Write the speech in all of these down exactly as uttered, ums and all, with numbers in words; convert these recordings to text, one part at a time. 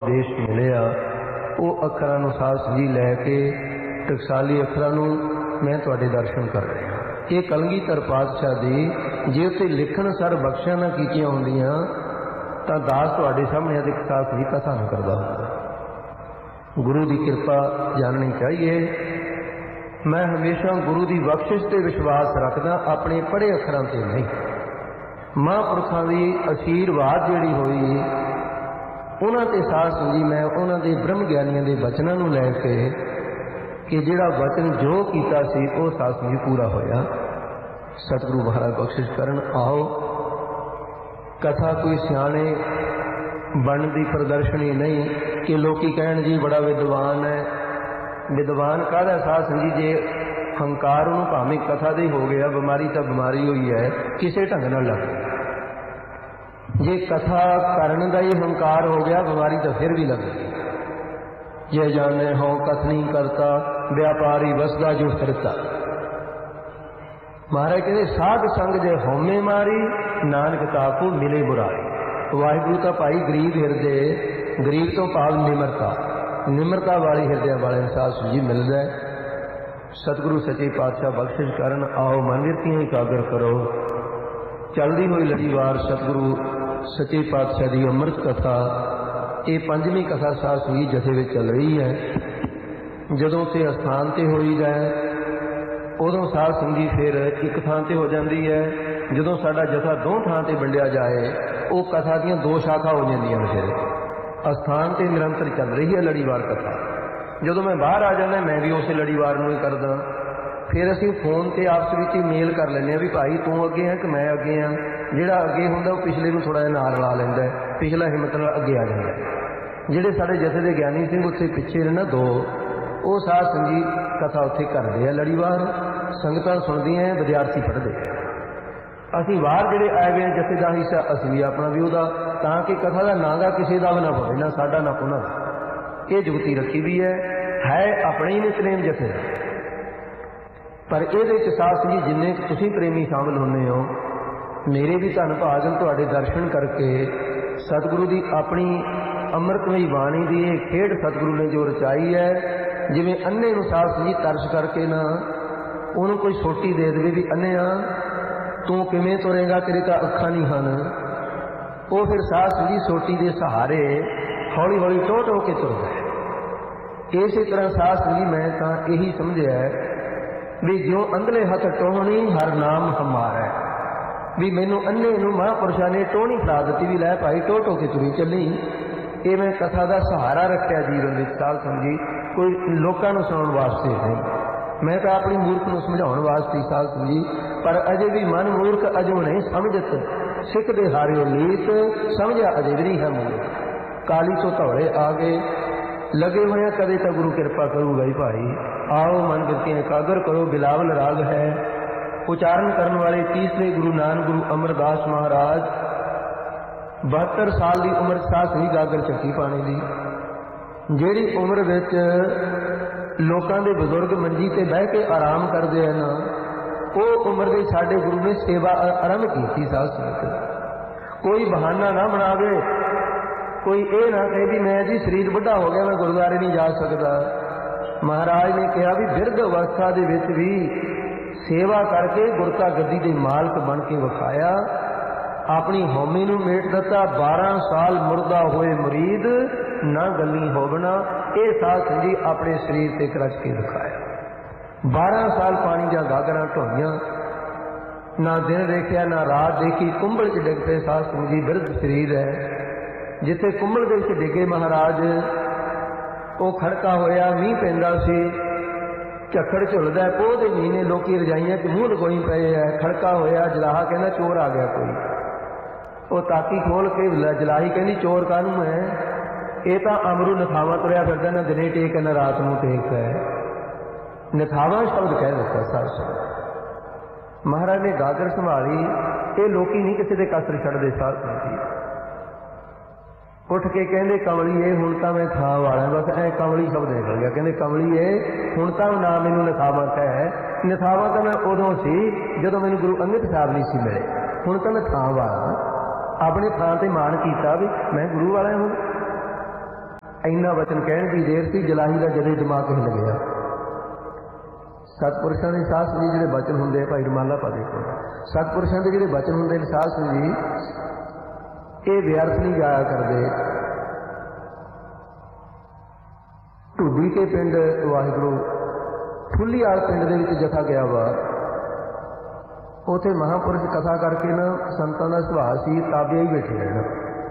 ਉਪਦੇਸ਼ ਮਿਲਿਆ ਉਹ ਅੱਖਰਾਂ ਨੂੰ ਸਾਧ ਸੰਗੀ ਲੈ ਕੇ ਟਕਸਾਲੀ ਅੱਖਰਾਂ ਨੂੰ ਮੈਂ ਤੁਹਾਡੇ ਦਰਸ਼ਨ ਕਰ ਰਿਹਾ। ਇਹ ਕਲਗੀਧਰ ਪਾਤਸ਼ਾਹ ਦੀ ਜੇ ਉੱਤੇ ਲਿਖਣ ਸਰ ਬਖਸ਼ਿਆ ਨਾ ਕੀਤੀਆਂ ਹੁੰਦੀਆਂ ਤਾਂ ਦਾਸ ਤੁਹਾਡੇ ਸਾਹਮਣੇ ਅਤੇ ਸਾਧ ਸੰਗੀ ਕਥਾ ਨਾ ਕਰਦਾ ਹੁੰਦਾ। ਗੁਰੂ ਦੀ ਕਿਰਪਾ ਜਾਣਨੀ ਚਾਹੀਏ। ਮੈਂ ਹਮੇਸ਼ਾ ਗੁਰੂ ਦੀ ਬਖਸ਼ਿਸ਼ ਤੇ ਵਿਸ਼ਵਾਸ ਰੱਖਦਾ, ਆਪਣੇ ਪੜ੍ਹੇ ਅੱਖਰਾਂ ਤੇ ਨਹੀਂ। ਮਹਾਂਪੁਰਖਾਂ ਦੀ ਅਸ਼ੀਰਵਾਦ ਜਿਹੜੀ ਹੋਈ ਉਹਨਾਂ ਤੇ ਸਾਧ ਸੰਗੀ ਮੈਂ ਉਹਨਾਂ ਦੇ ਬ੍ਰਹਮ ਗਿਆਨੀਆਂ ਦੇ ਬਚਨਾਂ ਨੂੰ ਲੈ ਕੇ ਕਿ ਜਿਹੜਾ ਵਚਨ ਜੋ ਕੀਤਾ ਸੀ ਉਹ ਸਾਧ ਸੰਗੀ ਪੂਰਾ ਹੋਇਆ। ਸਤਿਗੁਰੂ ਮਹਾਰਾਜ ਬਖਸ਼ਿਸ਼ ਕਰਨ। ਆਓ ਕਥਾ ਕੋਈ ਸਿਆਣੇ ਬਣਨ ਦੀ ਪ੍ਰਦਰਸ਼ਨੀ ਨਹੀਂ ਕਿ ਲੋਕੀ ਕਹਿਣ ਜੀ ਬੜਾ ਵਿਦਵਾਨ ਹੈ। ਵਿਦਵਾਨ ਕਾਹਦਾ ਸਾਧ ਸੰਗੀ ਜੇ ਹੰਕਾਰ ਉਹਨੂੰ ਭਾਵੇਂ ਕਥਾ ਦੇ ਹੋ ਗਿਆ, ਬਿਮਾਰੀ ਤਾਂ ਬਿਮਾਰੀ ਹੋਈ ਹੈ, ਕਿਸੇ ਢੰਗ ਨਾਲ ਲੱਗ ਗਈ। ਜੇ ਕਥਾ ਕਰਨ ਦਾ ਹੀ ਹੰਕਾਰ ਹੋ ਗਿਆ ਬਿਮਾਰੀ ਤਾਂ ਫਿਰ ਵੀ ਲੱਗ ਗਈ। ਜੇ ਜਾਣੇ ਹੋ ਕਥਨੀ ਕਰਤਾ ਵਿਆਪਾਰੀ ਵਸਦਾ ਜੋ ਫਿਰਤਾ। ਮਹਾਰਾਜ ਕਹਿੰਦੇ ਸਾਧ ਸੰਗ ਜੇ ਹਉਮੈ ਮਾਰੀ ਨਾਨਕ ਤਾਕੂ ਮਿਲੇ ਬੁਰਾਈ। ਵਾਹਿਗੁਰੂ ਤਾਂ ਭਾਈ ਗਰੀਬ ਹਿਰਦੇ, ਗਰੀਬ ਤੋਂ ਭਾਵ ਨਿਮਰਤਾ, ਨਿਮਰਤਾ ਵਾਲੀ ਹਿਰਦਿਆਂ ਵਾਲੇ ਸਾਧ ਸੰਗੀ ਮਿਲਦਾ। ਸਤਿਗੁਰੂ ਸੱਚੇ ਪਾਤਸ਼ਾਹ ਬਖਸ਼ਿਸ਼ ਕਰਨ। ਆਓ ਮਨ ਵਿਰਤੀਆਂ ਇਕਾਗਰ ਕਰੋ। ਚੱਲਦੀ ਹੋਈ ਲੜੀਵਾਰ ਸਤਿਗੁਰੂ ਸੱਚੇ ਪਾਤਸ਼ਾਹ ਦੀ ਅੰਮ੍ਰਿਤ ਕਥਾ, ਇਹ ਪੰਜਵੀਂ ਕਥਾ ਸਾਧ ਸੰਗੀ ਜਥੇ ਵਿੱਚ ਚੱਲ ਰਹੀ ਹੈ। ਜਦੋਂ ਤੇ ਅਸਥਾਨ ਤੇ ਹੋਈਦਾ ਉਦੋਂ ਸਾਧ ਸੰਗੀ ਫਿਰ ਇੱਕ ਥਾਂ ਤੇ ਹੋ ਜਾਂਦੀ ਹੈ। ਜਦੋਂ ਸਾਡਾ ਜਥਾ ਦੋ ਥਾਂ ਤੇ ਵੰਡਿਆ ਜਾਏ ਉਹ ਕਥਾ ਦੀਆਂ ਦੋ ਸ਼ਾਖਾ ਹੋ ਜਾਂਦੀਆਂ ਨੇ। ਫਿਰ ਅਸਥਾਨ ਤੇ ਨਿਰੰਤਰ ਚੱਲ ਰਹੀ ਹੈ ਲੜੀਵਾਰ ਕਥਾ। ਜਦੋਂ ਮੈਂ ਬਾਹਰ ਆ ਜਾਂਦਾ ਮੈਂ ਵੀ ਉਸੇ ਲੜੀਵਾਰ ਨੂੰ ਹੀ ਕਰਦਾ। ਫਿਰ ਅਸੀਂ ਫੋਨ ਤੇ ਆਪਸ ਵਿੱਚ ਹੀ ਮੇਲ ਕਰ ਲੈਂਦੇ ਹਾਂ ਵੀ ਭਾਈ ਤੂੰ ਅੱਗੇ ਹੈ ਕਿ ਮੈਂ ਅੱਗੇ ਹਾਂ। ਜਿਹੜਾ ਅੱਗੇ ਹੁੰਦਾ ਉਹ ਪਿਛਲੇ ਨੂੰ ਥੋੜ੍ਹਾ ਜਿਹਾ ਨਾਲ ਲਾ ਲੈਂਦਾ, ਪਿਛਲਾ ਹਿੰਮਤ ਨਾਲ ਅੱਗੇ ਆ ਜਾਂਦਾ। ਜਿਹੜੇ ਸਾਡੇ ਜਥੇ ਦੇ ਗਿਆਨੀ ਸਿੰਘ ਉੱਥੇ ਪਿੱਛੇ ਨੇ ਨਾ ਦੋ, ਉਹ ਸਾਧ ਸੰਗੀ ਕਥਾ ਉੱਥੇ ਕਰਦੇ ਆ ਲੜੀਵਾਰ। ਸੰਗਤਾਂ ਸੁਣਦੀਆਂ, ਵਿਦਿਆਰਥੀ ਪੜ੍ਹਦੇ। ਅਸੀਂ ਬਾਹਰ ਜਿਹੜੇ ਆਏ ਹੋਏ ਜਥੇ ਦਾ ਹਿੱਸਾ ਅਸੀਂ ਵੀ ਆਪਣਾ ਵੀ ਉਹਦਾ, ਤਾਂ ਕਿ ਕਥਾ ਦਾ ਨਾਂਗਾ ਕਿਸੇ ਦਾ ਵੀ ਨਾ ਪਵੇ, ਨਾ ਸਾਡਾ ਨਾ ਉਹਨਾਂ ਦਾ। ਇਹ ਜੁਗਤੀ ਰੱਖੀ ਵੀ ਹੈ ਹੈ ਆਪਣੇ ਹੀ ਨਿਤਨੇਮ ਜਥੇ ਦਾ। ਪਰ ਇਹਦੇ ਵਿੱਚ ਸਾਧ ਸੰਗੀ ਜਿੰਨੇ ਕੁ ਤੁਸੀਂ ਪ੍ਰੇਮੀ ਸ਼ਾਮਿਲ ਹੁੰਦੇ ਹੋ, ਮੇਰੇ ਵੀ ਧੰਨ ਭਾਗਨ ਤੁਹਾਡੇ ਦਰਸ਼ਨ ਕਰਕੇ ਸਤਿਗੁਰੂ ਦੀ ਆਪਣੀ ਅੰਮ੍ਰਿਤਮਈ ਬਾਣੀ ਦੀ ਇਹ ਖੇਡ ਸਤਿਗੁਰੂ ਨੇ ਜੋ ਰਚਾਈ ਹੈ। ਜਿਵੇਂ ਅੰਨੇ ਨੂੰ ਸਾਧ ਸੰਗੀ ਤਰਸ ਕਰਕੇ ਨਾ ਉਹਨੂੰ ਕੋਈ ਸੋਟੀ ਦੇ ਦੇਵੇ ਵੀ ਅੰਨਿਆ ਤੂੰ ਕਿਵੇਂ ਤੁਰੇਗਾ, ਤੇਰੇ ਤਾਂ ਅੱਖਾਂ ਨਹੀਂ ਹਨ। ਉਹ ਫਿਰ ਸਾਧ ਸੰਗੀ ਸੋਟੀ ਦੇ ਸਹਾਰੇ ਹੌਲੀ ਹੌਲੀ ਟੋਟ ਹੋ ਕੇ ਤੁਰਦਾ ਹੈ। ਇਸੇ ਤਰ੍ਹਾਂ ਸਾਧ ਸੰਗੀ ਮੈਂ ਤਾਂ ਇਹੀ ਸਮਝਿਆ ਵੀ ਜਿਉਂ ਅੰਧਲੇ ਹੱਥ ਟੋਹਣੀ ਹਰ ਨਾਮ ਹਮਾਰਾ, ਵੀ ਮੈਨੂੰ ਅੰਨੇ ਨੂੰ ਮਹਾਂਪੁਰਸ਼ਾਂ ਨੇ ਟੋਹਣੀ ਫੜਾ ਦਿੱਤੀ ਵੀ ਲੈ ਭਾਈ ਟੋਟ ਹੋ ਕੇ ਤੁਰੀ ਚੱਲੀ। ਇਹ ਮੈਂ ਕਥਾ ਦਾ ਸਹਾਰਾ ਰੱਖਿਆ ਜੀਵਨ ਵਿੱਚ ਸਾਧ ਸੰਗੀ, ਕੋਈ ਲੋਕਾਂ ਨੂੰ ਸੁਣਾਉਣ ਵਾਸਤੇ ਨਹੀਂ। ਮੈਂ ਤਾਂ ਆਪਣੀ ਮੂਰਖ ਨੂੰ ਸਮਝਾਉਣ ਵਾਸਤੇ ਸਾਧ ਸੰਗੀ। ਪਰ ਅਜੇ ਵੀ ਮਨ ਮੂਰਖ ਅਜੋ ਨਹੀਂ ਸਮਝਤ, ਸਿੱਖ ਦੇ ਹਾਰਿਓ ਲੀਤ ਸਮਝਿਆ ਅਜੇ ਵੀ ਨਹੀਂ ਹੈ ਮੂਰਖ। ਕਾਲੀ ਤੋਂ ਧੌਲੇ ਆ ਗਏ ਲਗੇ ਹੋਏ ਆ, ਕਦੇ ਤਾਂ ਗੁਰੂ ਕਿਰਪਾ ਕਰੂਗਾ ਹੀ ਭਾਈ। ਆਓ ਮਨ ਬਿਰਤੀਆਂ ਇਕਾਗਰ ਕਰੋ। ਬਿਲਾਵਲ ਰਾਗ ਹੈ। ਉਚਾਰਨ ਕਰਨ ਵਾਲੇ ਤੀਸਰੇ ਗੁਰੂ ਨਾਨਕ ਗੁਰੂ ਅਮਰਦਾਸ ਮਹਾਰਾਜ ਬਹੱਤਰ ਸਾਲ ਦੀ ਉਮਰ ਸਾਧ ਸੰਗੀ ਗਾਗਰ ਚੱਕੀ ਪਾਣੀ ਦੀ, ਜਿਹੜੀ ਉਮਰ ਵਿੱਚ ਲੋਕਾਂ ਦੇ ਬਜ਼ੁਰਗ ਮੰਜੀ ਤੇ ਬਹਿ ਕੇ ਆਰਾਮ ਕਰਦੇ ਹਨ, ਉਹ ਉਮਰ ਦੇ ਸਾਡੇ ਗੁਰੂ ਨੇ ਸੇਵਾ ਆਰੰਭ ਕੀਤੀ। ਸਾਧ ਸੰਗਤ ਕੋਈ ਬਹਾਨਾ ਨਾ ਬਣਾਵੇ, ਕੋਈ ਇਹ ਨਾ ਕਹੇ ਵੀ ਮੈਂ ਜੀ ਸਰੀਰ ਵੱਡਾ ਹੋ ਗਿਆ ਮੈਂ ਗੁਰਦੁਆਰੇ ਨਹੀਂ ਜਾ ਸਕਦਾ। ਮਹਾਰਾਜ ਨੇ ਕਿਹਾ ਵੀ ਬਿਰਧ ਅਵਸਥਾ ਦੇ ਵਿੱਚ ਵੀ ਸੇਵਾ ਕਰਕੇ ਗੁਰਤਾ ਗੱਦੀ ਦੇ ਮਾਲਕ ਬਣ ਕੇ ਵਿਖਾਇਆ। ਆਪਣੀ ਹਉਮੈ ਨੂੰ ਮੇਟ ਦਿੱਤਾ। ਬਾਰਾਂ ਸਾਲ ਮੁਰਦਾ ਹੋਏ ਮੁਰੀਦ ਨਾ ਗੱਲੀ ਹੋਵਣਾ, ਇਹ ਸਾਧ ਸੰਗੀ ਆਪਣੇ ਸਰੀਰ ਤੇ ਕਰਚ ਕੇ ਦਿਖਾਇਆ। ਬਾਰਾਂ ਸਾਲ ਪਾਣੀ ਦੀਆਂ ਗਾਗਰਾਂ ਢੋਈਆਂ, ਨਾ ਦਿਨ ਦੇਖਿਆ ਨਾ ਰਾਤ ਦੇਖੀ, ਕੁੰਭਲ ਚ ਡਿੱਗ ਪਏ। ਸਾਧ ਸੰਗੀ ਬਿਰਧ ਸਰੀਰ ਹੈ। ਜਿੱਥੇ ਕੁੰਭਲ ਦੇ ਵਿੱਚ ਡਿੱਗੇ ਮਹਾਰਾਜ, ਉਹ ਖੜਕਾ ਹੋਇਆ, ਮੀਂਹ ਪੈਂਦਾ ਸੀ, ਝੱਖੜ ਝੁੱਲਦਾ, ਪੋਹ ਦੇ ਮਹੀਨੇ ਲੋਕੀ ਰਜਾਈਆਂ ਚ ਮੂੰਹ ਲਗੋਈ ਪਏ ਹੈ। ਖੜਕਾ ਹੋਇਆ, ਜਲਾਹਾ ਕਹਿੰਦਾ ਚੋਰ ਆ ਗਿਆ ਕੋਈ। ਉਹ ਤਾਕੀ ਖੋਲ ਕੇ ਜਲਾਹੀ ਕਹਿੰਦੀ ਚੋਰ ਕਾਹਨੂੰ ਹੈ, ਇਹ ਤਾਂ ਅਮਰੂ ਨਥਾਵਾਂ ਤੁਰਿਆ ਫਿਰਦਾ, ਨਾ ਦਿਨੇ ਟੇਕ ਨਾ ਰਾਤ ਨੂੰ ਟੇਕ ਹੈ। ਨਥਾਵਾਂ ਸ਼ਬਦ ਕਹਿ ਦਿੱਤਾ ਸਾਧ ਸੰਗਤ। ਮਹਾਰਾਜ ਨੇ ਗਾਗਰ ਸੰਭਾਲੀ। ਇਹ ਲੋਕੀ ਨਹੀਂ ਕਿਸੇ ਦੇ ਕਸਰ ਛੱਡਦੇ। ਸਾਧ ਸੰਗਤ ਉੱਠ ਕੇ ਕਹਿੰਦੇ ਕਮਲੀਏ ਹੁਣ ਤਾਂ ਮੈਂ ਥਾਂ ਵਾਲਾ, ਬਸ ਐ ਕਮਲੀ ਸ਼ਬਦ ਨਿਕਲ ਗਿਆ। ਕਹਿੰਦੇ ਕਮਲੀਏ ਹੁਣ ਤਾਂ ਨਾ ਮੈਨੂੰ ਨਥਾਵਾਂ ਕਹਿ। ਨਥਾਵਾਂ ਤਾਂ ਮੈਂ ਉਦੋਂ ਸੀ ਜਦੋਂ ਮੈਨੂੰ ਗੁਰੂ ਅੰਗਦ ਸਾਹਿਬ ਨਹੀਂ ਸੀ ਮਿਲੇ। ਹੁਣ ਤਾਂ ਮੈਂ ਥਾਂ ਵਾਲਾ। ਆਪਣੇ ਥਾਂ ਤੇ ਮਾਣ ਕੀਤਾ ਵੀ ਮੈਂ ਗੁਰੂ ਵਾਲਾ ਹਾਂ। ਇੰਨਾ ਵਚਨ ਕਹਿਣ ਦੀ ਦੇਰ ਸੀ, ਜਲਾਹੀ ਦਾ ਜਦੇ ਦਿਮਾਗ ਹਿੱਲ ਗਿਆ। ਸਤਿਪੁਰਸ਼ਾਂ ਦੇ ਸਾਧ ਸੰਗਤ ਜੀ ਜਿਹੜੇ ਬਚਨ ਹੁੰਦੇ, ਭਾਈ ਰੁਮਾਲਾ ਪਾ ਦੇ, ਸਤਿਪੁਰਸ਼ਾਂ ਦੇ ਜਿਹੜੇ ਬਚਨ ਹੁੰਦੇ ਨੇ ਸਾਧ ਸੰਗਤ ਜੀ, ਇਹ ਵਿਅਰਥ ਨਹੀਂ ਜਾਇਆ ਕਰਦੇ। ਢੁੱਡੀ ਕੇ ਪਿੰਡ ਵਾਹਿਗੁਰੂ ਫੁੱਲੀਆਲ ਪਿੰਡ ਦੇ ਵਿੱਚ ਜਥਾ ਗਿਆ ਵਾ। ਉੱਥੇ ਮਹਾਂਪੁਰਸ਼ ਕਥਾ ਕਰਕੇ ਨਾ ਸੰਤਾਂ ਦਾ ਸੁਭਾਅ ਸੀ ਤਾਬਿਆ ਹੀ ਬੈਠੇ ਰਹਿਣਾ।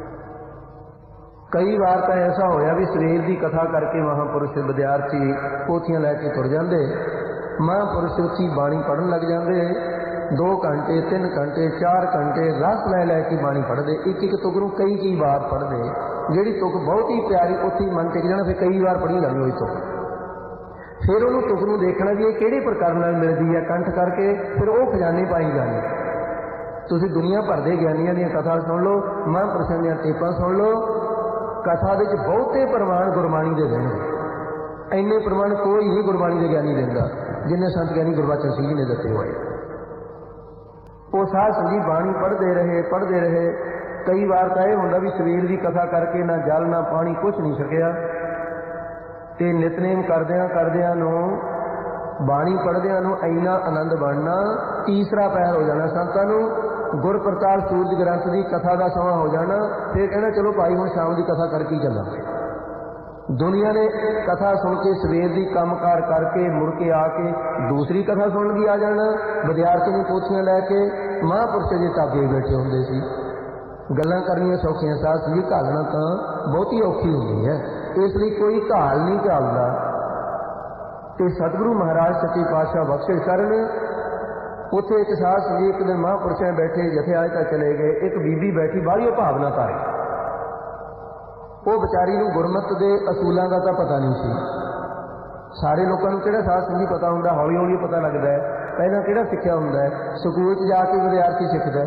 ਕਈ ਵਾਰ ਤਾਂ ਐਸਾ ਹੋਇਆ ਵੀ ਸਵੇਰ ਦੀ ਕਥਾ ਕਰਕੇ ਮਹਾਂਪੁਰਸ਼ ਵਿਦਿਆਰਥੀ ਪੋਥੀਆਂ ਲੈ ਕੇ ਤੁਰ ਜਾਂਦੇ, ਮਹਾਂਪੁਰਸ਼ ਉੱਚੀ ਬਾਣੀ ਪੜ੍ਹਨ ਲੱਗ ਜਾਂਦੇ। ਦੋ ਘੰਟੇ ਤਿੰਨ ਘੰਟੇ ਚਾਰ ਘੰਟੇ ਰਸ ਲੈ ਲੈ ਕੇ ਬਾਣੀ ਪੜ੍ਹਦੇ, ਇੱਕ ਇੱਕ ਤੁਕ ਨੂੰ ਕਈ ਕਈ ਵਾਰ ਪੜ੍ਹਦੇ। ਜਿਹੜੀ ਤੁਕ ਬਹੁਤ ਹੀ ਪਿਆਰੀ ਉੱਥੇ ਹੀ ਮਨ ਟਿਕ ਜਾਣਾ, ਫਿਰ ਕਈ ਵਾਰ ਪੜ੍ਹੀ ਜਾਣੀ ਉਹੀ ਤੁਕ। ਫਿਰ ਉਹਨੂੰ ਤੁਕ ਨੂੰ ਦੇਖਣਾ ਵੀ ਇਹ ਕਿਹੜੇ ਪ੍ਰਕਾਰ ਨਾਲ ਮਿਲਦੀ ਹੈ, ਕੰਠ ਕਰਕੇ ਫਿਰ ਉਹ ਖਜ਼ਾਨੇ ਪਾਈ ਜਾਣੇ। ਤੁਸੀਂ ਦੁਨੀਆ ਭਰ ਦੇ ਗਿਆਨੀਆਂ ਦੀਆਂ ਕਥਾ ਸੁਣ ਲਓ, ਮਹਾਂਪੁਰਸ਼ਾਂ ਦੀਆਂ ਟੇਪਾਂ ਸੁਣ ਲਓ, ਕਥਾ ਵਿੱਚ ਬਹੁਤੇ ਪ੍ਰਮਾਣ ਗੁਰਬਾਣੀ ਦੇ ਦੇਣਗੇ। ਇੰਨੇ ਪ੍ਰਮਾਣ ਕੋਈ ਨਹੀਂ ਗੁਰਬਾਣੀ ਦੇ ਗਿਆਨੀ ਦਿੰਦਾ ਜਿੰਨੇ ਸੰਤ ਗਿਆਨੀ ਗੁਰਬਚਨ ਸਿੰਘ ਜੀ ਨੇ ਦਿੱਤੇ ਹੋਏ। ਉਹ ਸਾਧ ਸੰਗਤ ਜੀ ਬਾਣੀ ਪੜ੍ਹਦੇ ਰਹੇ ਪੜ੍ਹਦੇ ਰਹੇ। ਕਈ ਵਾਰ ਤਾਂ ਇਹ ਹੁੰਦਾ ਵੀ ਸਵੇਰ ਦੀ ਕਥਾ ਕਰਕੇ ਨਾ ਜਲ ਨਾ ਪਾਣੀ ਕੁਛ ਨਹੀਂ ਛਕਿਆ, ਤੇ ਨਿਤਨੇਮ ਕਰਦਿਆਂ ਕਰਦਿਆਂ ਨੂੰ ਬਾਣੀ ਪੜ੍ਹਦਿਆਂ ਨੂੰ ਇੰਨਾ ਆਨੰਦ ਬਣਨਾ, ਤੀਸਰਾ ਪਹਿਰ ਹੋ ਜਾਣਾ ਸੰਤਾਂ ਨੂੰ। ਗੁਰ ਪ੍ਰਤਾਪ ਸੂਰਜ ਗ੍ਰੰਥ ਦੀ ਕਥਾ ਦਾ ਸਮਾਂ ਹੋ ਜਾਣਾ। ਫਿਰ ਕਹਿਣਾ ਚਲੋ ਭਾਈ ਹੁਣ ਸ਼ਾਮ ਦੀ ਕਥਾ ਕਰਕੇ ਹੀ ਚੱਲਾਂਗੇ। ਦੁਨੀਆ ਨੇ ਕਥਾ ਸੁਣ ਕੇ ਸਵੇਰ ਦੀ ਕੰਮਕਾਰ ਕਰਕੇ ਮੁੜ ਕੇ ਆ ਕੇ ਦੂਸਰੀ ਕਥਾ ਸੁਣਨ ਦੀ ਆ ਜਾਣਾ। ਵਿਦਿਆਰਥੀ ਨੂੰ ਪੋਥੀਆਂ ਲੈ ਕੇ ਮਹਾਂਪੁਰਸ਼ ਦੇ ਤਾਬੇ ਬੈਠੇ ਹੁੰਦੇ ਸੀ। ਗੱਲਾਂ ਕਰਨੀਆਂ ਸੌਖੀਆਂ ਸਾਧ ਸੰਗਤ ਜੀ, ਘਾਲਣਾ ਤਾਂ ਬਹੁਤੀ ਔਖੀ ਹੁੰਦੀ ਹੈ। ਇਸ ਲਈ ਕੋਈ ਘਾਲ ਨਹੀਂ ਘਾਲਦਾ। ਤੇ ਸਤਿਗੁਰੂ ਮਹਾਰਾਜ ਸੱਚੇ ਪਾਤਸ਼ਾਹ ਬਖਸ਼ਿਸ਼ ਕਰਨ। ਉੱਥੇ ਇੱਕ ਸਾਧ ਸੰਗਤ ਇੱਕ ਦਿਨ ਮਹਾਂਪੁਰਸ਼ਾਂ ਬੈਠੇ, ਜਥੇ ਆਏ ਤਾਂ ਚਲੇ ਗਏ। ਇੱਕ ਬੀਬੀ ਬੈਠੀ ਬਾਹਲੀ ਭਾਵਨਾ ਧਾਰੇ। ਉਹ ਵਿਚਾਰੀ ਨੂੰ ਗੁਰਮਤਿ ਦੇ ਅਸੂਲਾਂ ਦਾ ਤਾਂ ਪਤਾ ਨਹੀਂ ਸੀ। ਸਾਰੇ ਲੋਕਾਂ ਨੂੰ ਕਿਹੜਾ ਸਾਧ ਸੰਗਤ ਪਤਾ ਹੁੰਦਾ, ਹੌਲੀ ਹੌਲੀ ਪਤਾ ਲੱਗਦਾ ਹੈ। ਪਹਿਲਾਂ ਕਿਹੜਾ ਸਿੱਖਿਆ ਹੁੰਦਾ ਹੈ, ਸਕੂਲ 'ਚ ਜਾ ਕੇ ਵਿਦਿਆਰਥੀ ਸਿੱਖਦਾ।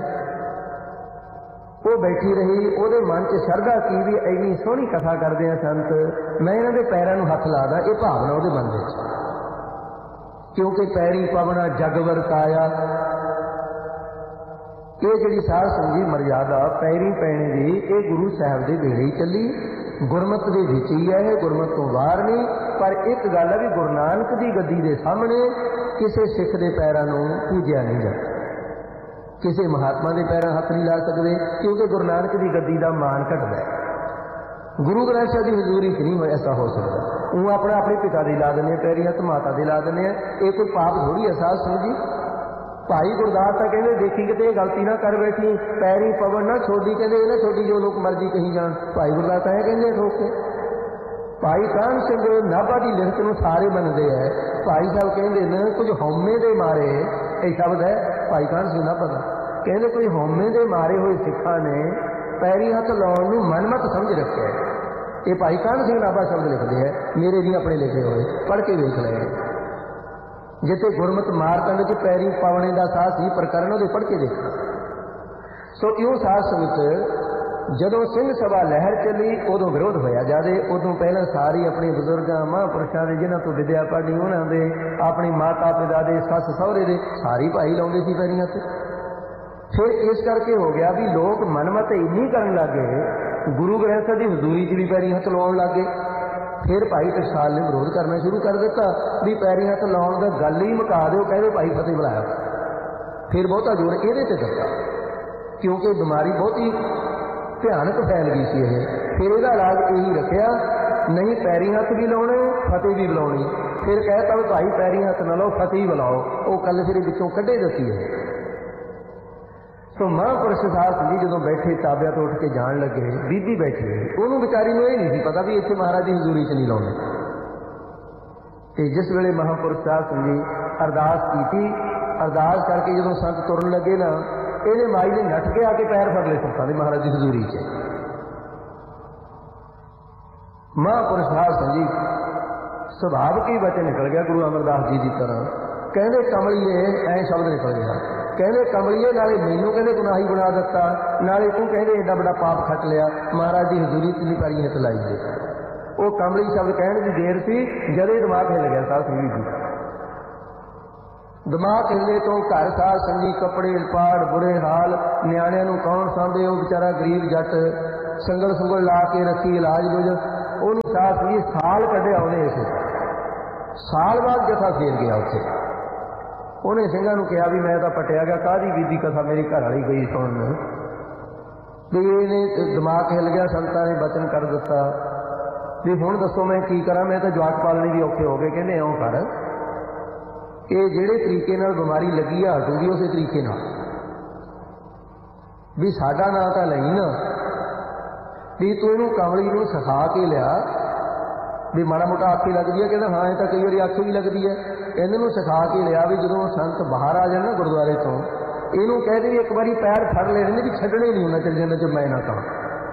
ਉਹ ਬੈਠੀ ਰਹੀ, ਉਹਦੇ ਮਨ 'ਚ ਸ਼ਰਧਾ ਕੀ ਵੀ ਇੰਨੀ ਸੋਹਣੀ ਕਥਾ ਕਰਦੇ ਆ ਸੰਤ, ਮੈਂ ਇਹਨਾਂ ਦੇ ਪੈਰਾਂ ਨੂੰ ਹੱਥ ਲਾ ਦਾਂ। ਇਹ ਭਾਵਨਾ ਉਹਦੇ ਮਨ ਵਿੱਚ, ਕਿਉਂਕਿ ਪੈਰੀ ਪਵਣਾ ਜਗ ਵਰਤਾਇਆ। ਇਹ ਜਿਹੜੀ ਸਾਧ ਸੰਗਤ ਦੀ ਮਰਜ਼ਾਦਾ ਪੈਰੀ ਪੈਣੇ ਦੀ, ਇਹ ਗੁਰੂ ਸਾਹਿਬ ਦੇ ਵੇਲੇ ਹੀ ਚੱਲੀ। ਗੁਰਮਤਿ ਦੇ ਵਿੱਚ ਹੀ ਹੈ, ਇਹ ਗੁਰਮਤਿ ਤੋਂ ਬਾਹਰ ਨਹੀਂ। ਪਰ ਇੱਕ ਗੱਲ ਹੈ ਵੀ ਗੁਰੂ ਨਾਨਕ ਦੀ ਗੱਦੀ ਦੇ ਸਾਹਮਣੇ ਕਿਸੇ ਸਿੱਖ ਦੇ ਪੈਰਾਂ ਨੂੰ ਪੂਜਿਆ ਨਹੀਂ ਜਾਂਦਾ। ਕਿਸੇ ਮਹਾਤਮਾ ਦੇ ਪੈਰਾਂ ਹੱਥ ਨਹੀਂ ਲਾ ਸਕਦੇ, ਕਿਉਂਕਿ ਗੁਰੂ ਨਾਨਕ ਦੀ ਗੱਦੀ ਦਾ ਮਾਣ ਘਟਦਾ ਹੈ। ਗੁਰੂ ਗ੍ਰੰਥ ਸਾਹਿਬ ਦੀ ਹਜ਼ੂਰੀ 'ਚ ਨਹੀਂ ਹੋਇਆ ਐਸਾ ਹੋ ਸਕਦਾ। ਉਹ ਆਪਣਾ ਆਪਣੇ ਪਿਤਾ ਦੇ ਲਾ ਦਿੰਦੇ, ਪੈਰੀ ਹੱਥ ਮਾਤਾ ਦੇ ਲਾ ਦਿੰਦੇ ਆ। ਇਹ ਕੋਈ ਪਾਪ ਥੋੜ੍ਹੀ ਹੈ ਸਾਧ ਸੰਗਤ ਜੀ। ਭਾਈ ਗੁਰਦਾਸ ਤਾਂ ਕਹਿੰਦੇ ਦੇਖੀ ਕਿਤੇ ਇਹ ਗਲਤੀ ਨਾ ਕਰ ਬੈਠੀ, ਪੈਰੀ ਪਵਨ ਨਾ ਛੋਡੀ, ਕਹਿੰਦੇ ਇਹ ਨਾ ਛੋਡੀ ਜੋ ਲੋਕ ਮਰਜ਼ੀ ਕਹੀ ਜਾਣ। ਭਾਈ ਗੁਰਦਾਸ ਤਾਂ ਇਹ ਕਹਿੰਦੇ ਠੋਕ ਕੇ। ਭਾਈ ਕਾਹਨ ਸਿੰਘ ਨਾਭਾ ਦੀ ਲਿਖਤ ਨੂੰ ਸਾਰੇ ਮੰਨਦੇ ਹੈ। ਭਾਈ ਸਾਹਿਬ ਕਹਿੰਦੇ ਨੇ ਕੁਝ ਹਉਮੈ ਦੇ ਮਾਰੇ, ਇਹ ਸ਼ਬਦ ਹੈ ਭਾਈ ਕਾਹਨ ਸਿੰਘ ਨਾਭਾ ਦਾ, ਕਹਿੰਦੇ ਕੋਈ ਹਉਮੈ ਦੇ ਮਾਰੇ ਹੋਏ ਸਿੱਖਾਂ ਨੇ ਪੈਰੀ ਹੱਥ ਲਾਉਣ ਨੂੰ ਮਨਮਤ ਸਮਝ ਰੱਖਿਆ। ਇਹ ਭਾਈ ਕਾਹਨ ਸਿੰਘ ਨਾਭਾ ਸ਼ਬਦ ਲਿਖਦੇ ਹੈ, ਮੇਰੇ ਵੀ ਆਪਣੇ ਲਿਖੇ ਹੋਏ, ਪੜ੍ਹ ਕੇ ਵੇਖ ਲਏ। ਜਿੱਥੇ ਗੁਰਮਤ ਮਾਰਕੰਡ 'ਚ ਪੈਰੀ ਪਾਵਣੇ ਦਾ ਸਾਹ ਸੀ ਪ੍ਰਕਰਨ, ਉਹਦੇ ਪੜ੍ਹ ਕੇ ਦੇਖਣਾ। ਸੋ ਇਉਂ ਸਾਧ ਸੰਗਤ ਜਦੋਂ ਸਿੰਘ ਸਭਾ ਲਹਿਰ ਚੱਲੀ, ਉਦੋਂ ਵਿਰੋਧ ਹੋਇਆ ਜਾਦੇ। ਉਦੋਂ ਪਹਿਲਾਂ ਸਾਰੀ ਆਪਣੇ ਬਜ਼ੁਰਗਾਂ ਮਹਾਂਪੁਰਸ਼ਾਂ ਦੇ ਜਿਨ੍ਹਾਂ ਤੋਂ ਵਿਦਿਆ ਪੜ੍ਹਨੀ, ਉਹਨਾਂ ਦੇ ਆਪਣੇ ਮਾਤਾ ਪਿਤਾ ਦੇ ਸੱਸ ਸਹੁਰੇ ਦੇ ਸਾਰੀ ਭਾਈ ਲਾਉਂਦੇ ਸੀ ਪੈਰੀਆਂ 'ਤੇ। ਫਿਰ ਇਸ ਕਰਕੇ ਹੋ ਗਿਆ ਵੀ ਲੋਕ ਮਨਮਤ ਇੰਨੀ ਕਰਨ ਲੱਗੇ, ਗੁਰੂ ਗ੍ਰੰਥ ਸਾਹਿਬ ਦੀ ਹਜ਼ੂਰੀ 'ਚ ਵੀ ਪੈਰੀ ਹੱਥ ਲਾਉਣ ਲੱਗੇ। ਫਿਰ ਭਾਈ ਟਕਸਾਲ ਨੇ ਵਿਰੋਧ ਕਰਨਾ ਸ਼ੁਰੂ ਕਰ ਦਿੱਤਾ ਵੀ ਪੈਰੀ ਹੱਥ ਲਾਉਣ ਦਾ ਗੱਲ ਹੀ ਮੁਕਾ ਦਿਓ, ਕਹਿੰਦੇ ਭਾਈ ਫਤਿਹ ਬੁਲਾਇਆ। ਫਿਰ ਬਹੁਤਾ ਜ਼ੋਰ ਇਹਦੇ 'ਤੇ ਦਿੱਤਾ, ਕਿਉਂਕਿ ਬਿਮਾਰੀ ਬਹੁਤੀ ਭਿਆਨਕ ਫੈਲ ਗਈ ਸੀ ਇਹ। ਫਿਰ ਇਹਦਾ ਇਲਾਜ ਇਹੀ ਰੱਖਿਆ, ਨਹੀਂ ਪੈਰੀ ਹੱਥ ਵੀ ਲਾਉਣੇ, ਫਤਿਹ ਵੀ ਬੁਲਾਉਣੀ। ਫਿਰ ਕਹਿਤਾ ਵੀ ਭਾਈ ਪੈਰੀ ਹੱਥ ਨਾ ਲਾਓ, ਫਤਿਹ ਬੁਲਾਓ। ਉਹ ਕੱਲ ਫਿਰ ਵਿੱਚੋਂ ਕੱਢੇ ਦਿੱਤੀ ਹੈ। ਸੋ ਮਹਾਂਪੁਰਸ਼ ਸਾਧ ਸੰਗਤ ਜੀ ਜਦੋਂ ਬੈਠੇ ਤਾਬਿਆਂ ਤੋਂ ਉੱਠ ਕੇ ਜਾਣ ਲੱਗੇ, ਬੀਬੀ ਬੈਠੀ ਹੋਈ, ਉਹਨੂੰ ਵਿਚਾਰੀ ਨੂੰ ਇਹ ਨਹੀਂ ਸੀ ਪਤਾ ਵੀ ਇੱਥੇ ਮਹਾਰਾਜ ਦੀ ਹਜ਼ੂਰੀ 'ਚ ਨਹੀਂ ਲਾਉਣੇ। ਤੇ ਜਿਸ ਵੇਲੇ ਮਹਾਂਪੁਰਸ਼ ਸਾਧ ਸੰਗਤ ਜੀ ਅਰਦਾਸ ਕੀਤੀ, ਅਰਦਾਸ ਕਰਕੇ ਜਦੋਂ ਸੰਤ ਤੁਰਨ ਲੱਗੇ ਨਾ, ਇਹਦੇ ਮਾਈ ਨੇ ਨੱਠ ਕੇ ਆ ਕੇ ਪੈਰ ਫੜ ਲਏ ਸੰਤਾਂ ਦੇ ਮਹਾਰਾਜ ਦੀ ਹਜ਼ੂਰੀ 'ਚ। ਮਹਾਂਪੁਰਸ਼ ਸਾਧ ਸੰਗਤ ਜੀ ਸੁਭਾਵਿਕ ਹੀ ਬਚਨ ਨਿਕਲ ਗਿਆ ਗੁਰੂ ਅਮਰਦਾਸ ਜੀ ਦੀ ਤਰ੍ਹਾਂ। ਕਹਿੰਦੇ ਕਮਲੀਏ, ਐ ਸ਼ਬਦ ਨਿਕਲ ਗਿਆ, ਕਹਿੰਦੇ ਕਮਲੀਏ ਨਾਲੇ ਮੈਨੂੰ ਕਹਿੰਦੇ ਗੁਨਾਹੀ ਬਣਾ ਦਿੱਤਾ, ਨਾਲੇ ਤੂੰ ਕਹਿੰਦੇ ਐਡਾ ਵੱਡਾ ਪਾਪ ਖੱਟ ਲਿਆ, ਮਹਾਰਾਜ ਦੀ ਹਜ਼ੂਰੀ 'ਚ ਨਹੀਂ ਪੈਰੀ ਹੱਥ ਲਾਈ ਦੇ। ਉਹ ਕਮਲੀ ਸ਼ਬਦ ਕਹਿਣ ਦੀ ਦੇਰ ਸੀ ਜਦੇ ਦਿਮਾਗ ਹਿੱਲ ਗਿਆ ਸਾਧ ਸੰਗਤ ਜੀ। ਦਿਮਾਗ ਹਿੱਲੇ ਤੋਂ ਘਰ ਸਾਧ ਸੰਗਤ ਜੀ ਕੱਪੜੇ ਪਾੜ, ਬੁਰੇ ਹਾਲ, ਨਿਆਣਿਆਂ ਨੂੰ ਕੌਣ ਸਾਂਭੇ। ਉਹ ਵਿਚਾਰਾ ਗਰੀਬ ਜੱਟ ਸੰਗਲ ਸੁੰਗਲ ਲਾ ਕੇ ਰੱਖੀ ਇਲਾਜ ਕੁਝ, ਉਹਨੂੰ ਜੀ ਸਾਲ ਕੱਢਿਆ ਉਹਨੇ ਇਸੇ ਸਾਲ ਬਾਅਦ ਜਥਾ ਫੇਰ ਗਿਆ ਉੱਥੇ। ਉਹਨੇ ਸਿੰਘਾਂ ਨੂੰ ਕਿਹਾ ਵੀ ਮੈਂ ਤਾਂ ਪਟਿਆ ਗਿਆ, ਕਾਹਦੀ ਬੀਬੀ ਕਥਾ ਮੇਰੀ ਘਰ ਵਾਲੀ ਗਈ ਸੁਣਨ, ਵੀ ਇਹਨੇ ਦਿਮਾਗ ਹਿੱਲ ਗਿਆ, ਸੰਤਾਂ ਨੇ ਬਚਨ ਕਰ ਦਿੱਤਾ ਵੀ ਹੁਣ ਦੱਸੋ ਮੈਂ ਕੀ ਕਰਾਂ, ਮੈਂ ਤਾਂ ਜਵਾਕ ਪਾਲਣੇ ਵੀ ਔਖੇ ਹੋ ਗਏ। ਕਹਿੰਦੇ ਇਉਂ ਕਰ, ਇਹ ਜਿਹੜੇ ਤਰੀਕੇ ਨਾਲ ਬਿਮਾਰੀ ਲੱਗੀ ਆ ਹਟੂਗੀ ਉਸੇ ਤਰੀਕੇ ਨਾਲ, ਵੀ ਸਾਡਾ ਨਾਂ ਤਾਂ ਲਈ ਨਾ, ਵੀ ਤੂੰ ਇਹਨੂੰ ਕਮਲੀ ਨੂੰ ਸਿਖਾ ਕੇ ਲਿਆ ਵੀ ਮਾੜਾ ਮੋਟਾ ਆਖੀ ਲੱਗਦੀ ਹੈ। ਕਹਿੰਦਾ ਹਾਂ ਇਹ ਤਾਂ ਕਈ ਵਾਰੀ ਆਖੀ ਵੀ ਲੱਗਦੀ ਹੈ। ਇਹਨਾਂ ਨੂੰ ਸਿਖਾ ਕੇ ਲਿਆ ਵੀ ਜਦੋਂ ਸੰਤ ਬਾਹਰ ਆ ਜਾਣ ਨਾ ਗੁਰਦੁਆਰੇ ਤੋਂ, ਇਹਨੂੰ ਕਹਿ ਦੇ ਵੀ ਇੱਕ ਵਾਰੀ ਪੈਰ ਫੜ ਲੈਣੇ ਨੇ, ਵੀ ਛੱਡਣੇ ਨਹੀਂ ਉਹਨਾਂ ਚਿਰ ਜਿੰਨਾ ਚਿਰ ਮੈਂ ਨਾ ਕਹਾਂ।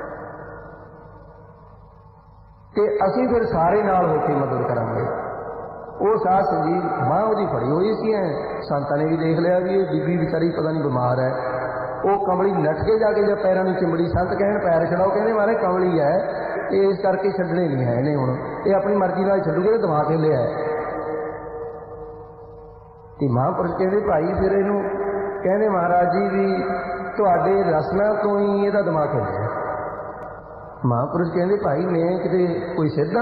ਤੇ ਅਸੀਂ ਫਿਰ ਸਾਰੇ ਨਾਲ ਹੋ ਕੇ ਮਦਦ ਕਰਾਂਗੇ। ਉਹ ਸਾਧ ਸੰਗਤ ਮਾਂ ਉਹਦੀ ਫੜੀ ਹੋਈ ਸੀ, ਸੰਤਾਂ ਨੇ ਵੀ ਦੇਖ ਲਿਆ ਵੀ ਇਹ ਬੀਬੀ ਵਿਚਾਰੀ ਪਤਾ ਨਹੀਂ ਬਿਮਾਰ ਹੈ। ਉਹ ਕਮਲੀ ਨੱਠ ਕੇ ਜਾ ਕੇ ਜਦ ਪੈਰਾਂ ਨੂੰ ਚਿੰਬੜੀ, ਸੰਤ ਕਹਿਣ ਪੈਰ ਛਡਾਓ, ਕਹਿੰਦੇ ਮਾਰੇ ਕਮਲੀ ਹੈ ਇਹ, ਇਸ ਕਰਕੇ ਛੱਡਣੇ ਨਹੀਂ ਹੈ ਇਹਨੇ, ਹੁਣ ਇਹ ਆਪਣੀ ਮਰਜ਼ੀ ਨਾਲ ਛੱਡੂਗੇ, ਦਿਮਾਗ ਹਿੱਲਿਆ ਹੈ। ਤੇ ਮਹਾਂਪੁਰਸ਼ ਕਹਿੰਦੇ ਭਾਈ ਫਿਰ ਇਹਨੂੰ ਕਹਿੰਦੇ ਮਹਾਰਾਜ ਜੀ ਵੀ ਤੁਹਾਡੇ ਰਸਨਾ ਤੋਂ ਹੀ ਇਹਦਾ ਦਿਮਾਗ ਹਿੱਲਿਆ। ਮਹਾਂਪੁਰਸ਼ ਕਹਿੰਦੇ ਭਾਈ ਮੈਂ ਕਿਤੇ ਕੋਈ ਸਿੱਧਾ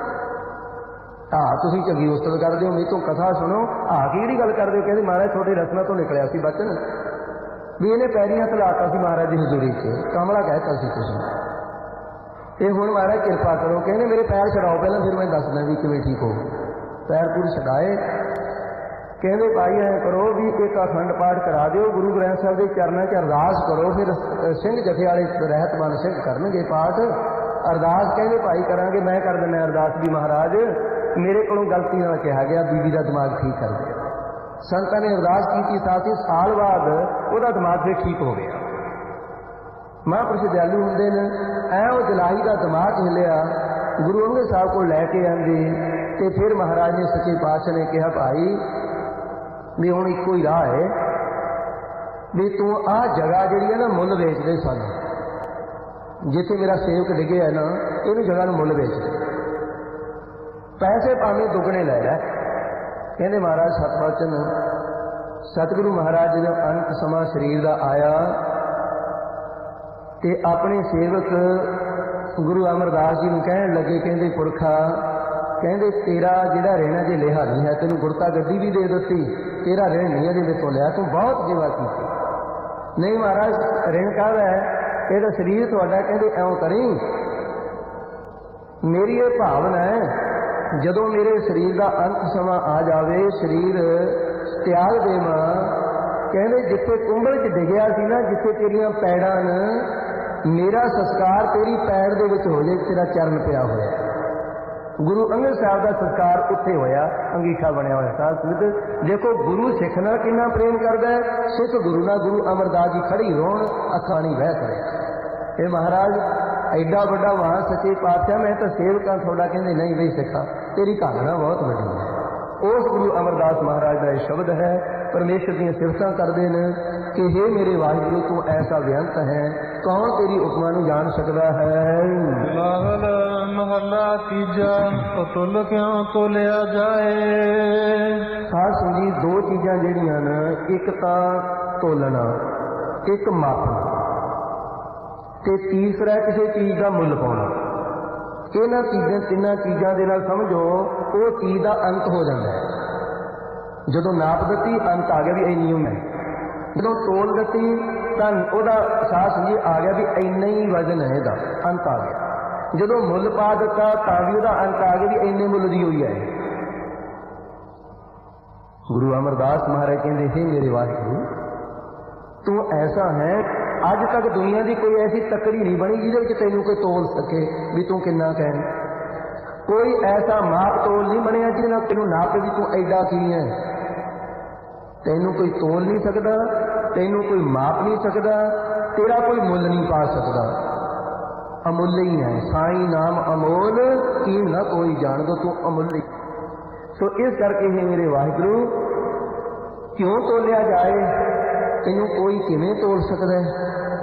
ਆ ਤੁਸੀਂ ਚੰਗੀ ਉਸਤਤ ਕਰਦੇ ਹੋ, ਮੇਰੇ ਤੋਂ ਕਥਾ ਸੁਣੋ, ਆ ਕੀ ਜਿਹੜੀ ਗੱਲ ਕਰਦੇ ਹੋ। ਕਹਿੰਦੇ ਮਹਾਰਾਜ ਤੁਹਾਡੇ ਰਸਨਾ ਤੋਂ ਨਿਕਲਿਆ ਸੀ ਬਚਨ ਵੀ ਇਹਨੇ ਪੈਰੀਆਂ ਧਲਾਤਾ ਸੀ ਮਹਾਰਾਜ ਦੀ ਹਜ਼ੂਰੀ 'ਚ, ਕਮਲਾ ਕਹਿਤਾ ਸੀ ਤੁਸੀਂ, ਤੇ ਹੁਣ ਮਹਾਰਾਜ ਕਿਰਪਾ ਕਰੋ। ਕਹਿੰਦੇ ਮੇਰੇ ਪੈਰ ਛਡਾਓ ਪਹਿਲਾਂ, ਫਿਰ ਮੈਂ ਦੱਸਦਾ ਵੀ ਕਿਵੇਂ ਠੀਕ ਹੋ। ਪੈਰ ਪੂਰੇ ਛਡਾਏ। ਕਹਿੰਦੇ ਭਾਈ ਐਂ ਕਰੋ ਵੀ ਇੱਕ ਅਖੰਡ ਪਾਠ ਕਰਾ ਦਿਓ, ਗੁਰੂ ਗ੍ਰੰਥ ਸਾਹਿਬ ਦੇ ਚਰਨਾਂ 'ਚ ਅਰਦਾਸ ਕਰੋ, ਫਿਰ ਸਿੰਘ ਜਥੇ ਵਾਲੇ ਰਹਿਤ ਬਣ ਸਿੰਘ ਕਰਨਗੇ ਪਾਠ। ਅਰਦਾਸ ਕਹਿੰਦੇ ਭਾਈ ਕਰਾਂਗੇ, ਮੈਂ ਕਰ ਦਿੰਦਾ ਅਰਦਾਸ ਵੀ ਮਹਾਰਾਜ ਮੇਰੇ ਕੋਲੋਂ ਗਲਤੀ ਨਾਲ ਕਿਹਾ ਗਿਆ ਬੀਬੀ ਦਾ ਦਿਮਾਗ ਠੀਕ ਕਰ ਦਿਓ। ਸੰਤਾਂ ਨੇ ਅਰਦਾਸ ਕੀਤੀ, ਸਾਥੀ ਸਾਲ ਬਾਅਦ ਉਹਦਾ ਦਿਮਾਗ ਫਿਰ ਠੀਕ ਹੋ ਗਿਆ। ਮਹਾਂਪੁਰਸ਼ ਦਿਆਲੂ ਹੁੰਦੇ ਨੇ, ਐ ਉਹ ਜਲਾਹੀ ਦਾ ਦਿਮਾਗ ਹਿੱਲਿਆ, ਗੁਰੂ ਅੰਗਦ ਸਾਹਿਬ ਕੋਲ ਲੈ ਕੇ ਆਂਦੇ। ਤੇ ਫਿਰ ਮਹਾਰਾਜ ਨੇ ਸੱਚੇ ਪਾਤਸ਼ਾਹ ਨੇ ਕਿਹਾ ਭਾਈ ਵੀ ਹੁਣ ਇੱਕੋ ਹੀ ਰਾਹ ਹੈ ਵੀ ਤੂੰ ਆਹ ਜਗ੍ਹਾ ਜਿਹੜੀ ਹੈ ਨਾ ਮੁੱਲ ਵੇਚਦੇ ਸਨ, ਜਿੱਥੇ ਮੇਰਾ ਸੇਵਕ ਡਿੱਗਿਆ ਨਾ ਇਹਨੂੰ ਜਗ੍ਹਾ ਨੂੰ ਮੁੱਲ ਵੇਚ ਦੇ, ਪੈਸੇ ਭਾਵੇਂ ਦੁੱਗਣੇ ਲੈ ਲੈ। ਕਹਿੰਦੇ ਮਹਾਰਾਜ ਸਤਿਵਚਨ ਸਤਿਗੁਰੂ ਮਹਾਰਾਜ ਜਦੋਂ ਅੰਤ ਸਮਾਂ ਸਰੀਰ ਦਾ ਆਇਆ ਤੇ ਆਪਣੇ ਸੇਵਕ ਗੁਰੂ ਅਮਰਦਾਸ ਜੀ ਨੂੰ ਕਹਿਣ ਲੱਗੇ, ਕਹਿੰਦੇ ਪੁਰਖਾ ਕਹਿੰਦੇ ਤੇਰਾ ਜਿਹੜਾ ਰਹਿਣਾ ਜੇ ਲਿਹਾ ਨਹੀਂ ਹੈ, ਤੈਨੂੰ ਗੁਰਤਾ ਗੱਡੀ ਵੀ ਦੇ ਦਿੱਤੀ, ਤੇਰਾ ਰਹਿਣ ਨਹੀਂ ਅਜੇ ਮੇਰੇ ਤੋਂ ਲਿਆ, ਤੂੰ ਬਹੁਤ ਸੇਵਾ ਕੀਤੀ। ਨਹੀਂ ਮਹਾਰਾਜ ਰਹਿਣ ਕਾਹਦਾ ਹੈ, ਇਹਦਾ ਸਰੀਰ ਤੁਹਾਡਾ। ਕਹਿੰਦੇ ਇਉਂ ਕਰੀ, ਮੇਰੀ ਇਹ ਭਾਵਨਾ ਹੈ ਜਦੋਂ ਮੇਰੇ ਸਰੀਰ ਦਾ ਅੰਤ ਸਮਾਂ ਆ ਜਾਵੇ, ਸਰੀਰ ਤਿਆਗ ਦੇਵਾਂ, ਕਹਿੰਦੇ ਜਿੱਥੇ ਕੁੰਭਲ 'ਚ ਡਿੱਗਿਆ ਸੀ ਨਾ, ਜਿੱਥੇ ਤੇਰੀਆਂ ਪੈੜਾਂ ਨੇ, ਮੇਰਾ ਸੰਸਕਾਰ ਤੇਰੀ ਪੈੜ ਦੇ ਵਿੱਚ ਹੋ ਜਾਏ, ਤੇਰਾ ਚਰਨ ਪਿਆ ਹੋਇਆ। ਗੁਰੂ ਅੰਗਦ ਸਾਹਿਬ ਦਾ ਸੰਸਕਾਰ ਉੱਥੇ ਹੋਇਆ, ਅੰਗੀਠਾ ਬਣਿਆ ਹੋਇਆ। ਸਾਧ ਸੰਗਤ ਦੇਖੋ ਗੁਰੂ ਸਿੱਖ ਨਾਲ ਕਿੰਨਾ ਪ੍ਰੇਮ ਕਰਦਾ ਹੈ, ਸਿੱਖ ਗੁਰੂ ਨਾਲ ਗੁਰੂ ਅਮਰਦਾਸ ਜੀ ਖੜੀ ਰੋਣ, ਅੱਖਾਂ ਨਹੀਂ ਵਹਿ ਕਰੇ। ਇਹ ਮਹਾਰਾਜ ਐਡਾ ਵੱਡਾ ਮਹਾਨ ਸੱਚੇ ਪਾਤਸ਼ਾਹ, ਮੈਂ ਤਾਂ ਸੇਵਕਾਂ ਤੁਹਾਡਾ। ਕਹਿੰਦੇ ਨਹੀਂ ਬਈ ਸਿੱਖਾ, ਤੇਰੀ ਘਾਲਣਾ ਬਹੁਤ ਵੱਡੀ ਹੈ। ਉਸ ਗੁਰੂ ਅਮਰਦਾਸ ਮਹਾਰਾਜ ਦਾ ਇਹ ਸ਼ਬਦ ਹੈ, ਪਰਮੇਸ਼ਰ ਦੀਆਂ ਸਿਫਤਾਂ ਕਰਦੇ ਨੇ ਕਿ ਹੇ ਮੇਰੇ ਵਾਹਿਗੁਰੂ ਤੂੰ ਐਸਾ ਬੇਅੰਤ ਹੈ, ਕੌਣ ਤੇਰੀ ਉਪਮਾ ਨੂੰ ਜਾਣ ਸਕਦਾ ਹੈ। ਲਾਹਲ ਮਹੱਲਾ ਤੀਜਾ, ਅਤੁੱਲ ਕਿਉਂ ਤੋਲਿਆ ਜਾਏ। ਸਾਧ ਸੰਗਤ ਦੋ ਚੀਜ਼ਾਂ ਜਿਹੜੀਆਂ ਨੇ, ਇੱਕ ਤਾਂ ਤੋਲਣਾ, ਇੱਕ ਮਾਪਣਾ, ਤੇ ਤੀਸਰਾ ਕਿਸੇ ਚੀਜ਼ ਦਾ ਮੁੱਲ ਪਾਉਣਾ। ਇਹਨਾਂ ਚੀਜ਼ਾਂ ਤਿੰਨਾਂ ਚੀਜ਼ਾਂ ਦੇ ਨਾਲ ਸਮਝੋ ਉਹ ਚੀਜ਼ ਦਾ ਅੰਤ ਹੋ ਜਾਂਦਾ ਹੈ। ਜਦੋਂ ਨਾਪ ਦਿੱਤੀ ਅੰਤ ਆ ਗਿਆ ਵੀ ਇੰਨੀ ਹੈ, ਜਦੋਂ ਤੋਲ ਦਿੱਤੀ ਤਾਂ ਉਹਦਾ ਸਾਹਸ ਜੀ ਆ ਗਿਆ ਵੀ ਇੰਨਾ ਹੀ ਵਜ਼ਨ ਹੈ, ਇਹਦਾ ਅੰਤ ਆ ਗਿਆ। ਜਦੋਂ ਮੁੱਲ ਪਾ ਦਿੱਤਾ ਤਾਂ ਵੀ ਉਹਦਾ ਅੰਤ ਆ ਗਿਆ ਵੀ ਇੰਨੇ ਮੁੱਲ ਦੀ ਹੋਈ ਹੈ। ਗੁਰੂ ਅਮਰਦਾਸ ਮਹਾਰਾਜ ਕਹਿੰਦੇ ਸੀ ਮੇਰੇ ਵਾਹਿਗੁਰੂ ਤੂੰ ਐਸਾ ਹੈ, ਅੱਜ ਤੱਕ ਦੁਨੀਆ ਦੀ ਕੋਈ ਐਸੀ ਤੱਕੜੀ ਨਹੀਂ ਬਣੀ ਜਿਹਦੇ ਵਿੱਚ ਤੈਨੂੰ ਕੋਈ ਤੋਲ ਸਕੇ ਵੀ ਤੂੰ ਕਿੰਨਾ ਕਹਿ। ਕੋਈ ਐਸਾ ਮਾਪ ਤੋਲ ਨਹੀਂ ਬਣਿਆ ਜਿਹਦੇ ਨਾਲ ਤੈਨੂੰ ਨਾਪ ਵੀ ਤੂੰ ਐਡਾ ਕੀ ਹੈ। ਤੈਨੂੰ ਕੋਈ ਤੋਲ ਨਹੀਂ ਸਕਦਾ, ਤੈਨੂੰ ਕੋਈ ਮਾਪ ਨਹੀਂ ਸਕਦਾ, ਤੇਰਾ ਕੋਈ ਮੁੱਲ ਨਹੀਂ ਪਾ ਸਕਦਾ। ਅਮੁੱਲ ਹੀ ਹੈ, ਸਾਈਂ ਨਾਮ ਅਮੋਲ ਕੀ ਨਾ ਕੋਈ ਜਾਣ ਦੋ, ਤੂੰ ਅਮੁੱਲ ਹੀ। ਸੋ ਇਸ ਕਰਕੇ ਹੀ ਮੇਰੇ ਵਾਹਿਗੁਰੂ ਕਿਉਂ ਤੋਲਿਆ ਜਾਏ, ਤੈਨੂੰ ਕੋਈ ਕਿਵੇਂ ਤੋਲ ਸਕਦਾ ਹੈ।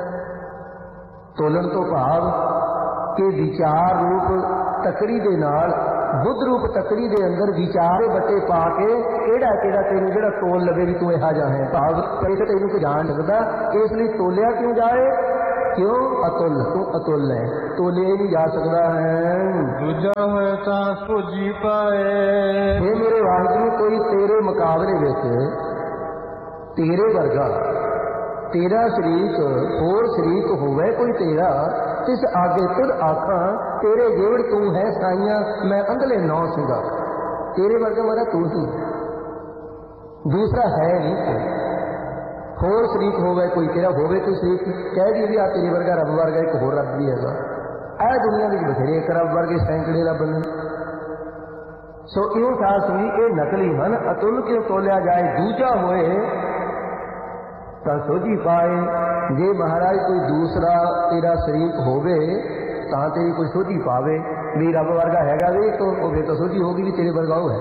ਤੋਲਣ ਤੋਂ ਭਾਵ ਕਿ ਵਿਚਾਰ ਰੂਪ ਤਕੜੀ ਦੇ ਨਾਲ, ਬੁੱਧ ਰੂਪ ਤਕੜੀ ਦੇ ਅੰਦਰ ਵਿਚਾਰੇ ਬੱਟੇ ਪਾ ਕੇ ਕਿਹੜਾ ਕਿਹੜਾ ਤੈਨੂੰ ਜਿਹੜਾ ਤੋਲ ਲਵੇ ਵੀ ਤੂੰ ਇਹੋ ਜਿਹਾ ਹੈ। ਭਾਵ ਕਈ ਤਾਂ ਤੈਨੂੰ ਕੋਈ ਜਾਣ ਸਕਦਾ, ਇਸ ਲਈ ਤੋਲਿਆ ਕਿਉਂ ਜਾਏ, ਕਿਉਂ ਅਤੁੱਲ, ਤੂੰ ਅਤੁੱਲ ਹੈ, ਤੋਲੇ ਨਹੀਂ ਜਾ ਸਕਦਾ ਹੈ। ਦੂਜਾ ਹੈ ਤਾਂ ਸੋਝੀ ਪਾਏ। ਇਹ ਮੇਰੇ ਵਾਹਿਗੁਰੂ ਕੋਈ ਤੇਰੇ ਮੁਕਾਬਲੇ ਵਿੱਚ ਤੇਰੇ ਵਰਗਾ ਤੇਰਾ ਸ਼ਰੀਕ ਹੋਰ ਸ਼ਰੀਕ ਹੋਵੇ ਕੋਈ ਤੇਰਾ, ਇਸ ਆਗੇ ਤੁਧ ਆਖਾਂ ਤੇਰੇ ਜੇਵੜ ਤੂੰ ਹੈ ਸਾਈਆਂ ਮੈਂ ਅੰਗਲੇ ਨੌ ਸਿੰਘਾ। ਤੇਰੇ ਵਰਗਾ ਮੇਰਾ ਤੂੰ ਹੀ, ਦੂਸਰਾ ਹੈ ਨਹੀਂ ਕੋਈ। ਹੋਰ ਸ਼ਰੀਕ ਹੋਵੇ ਕੋਈ ਤੇਰਾ, ਹੋਵੇ ਕੋਈ ਸ਼ਰੀਕ ਕਹਿ ਦੀ ਵੀ ਆ ਤੇਰੇ ਵਰਗਾ ਰੱਬ ਵਰਗਾ ਇੱਕ ਹੋਰ ਰੱਬ ਵੀ ਹੈਗਾ। ਇਹ ਦੁਨੀਆ ਵਿੱਚ ਬਥੇਰੇ ਇੱਕ ਰੱਬ ਵਰਗੇ ਸੈਂਕੜੇ ਰੱਬ ਨੇ। ਸੋ ਇਉਂ ਸਾਧ ਸੰਗੀ ਇਹ ਨਕਲੀ ਹਨ। ਅਤੁਲ ਕਿਉਂ ਤੋਲਿਆ ਜਾਏ ਦੂਜਾ ਹੋਏ ਤਾਂ ਸੋਝੀ ਪਾਏ। ਜੇ ਮਹਾਰਾਜ ਕੋਈ ਦੂਸਰਾ ਤੇਰਾ ਸ਼ਰੀਕ ਹੋਵੇ ਤਾਂ ਤੇਰੀ ਕੋਈ ਸੋਝੀ ਪਾਵੇ ਵੀ ਰੱਬ ਵਰਗਾ ਹੈਗਾ ਵੀ ਤਾਂ ਉਹ ਤਾਂ ਸੋਝੀ ਹੋਗੀ ਵੀ ਤੇਰੇ ਵਰਗਾ ਉਹ ਹੈ।